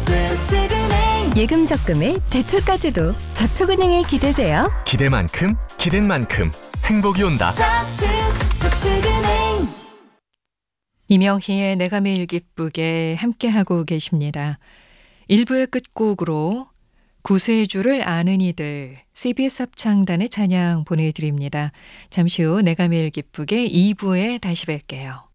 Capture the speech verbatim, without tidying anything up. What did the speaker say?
저축은행 예금 적금에 대출까지도 저축은행에 기대세요. 기대만큼 기댄 만큼 행복이 온다. 저축 저축은행 이명희의 내가 매일 기쁘게 함께하고 계십니다. 일 부의 끝곡으로 구세주를 아는 이들 씨비에스 합창단의 찬양 보내드립니다. 잠시 후 내가 매일 기쁘게 이 부에 다시 뵐게요.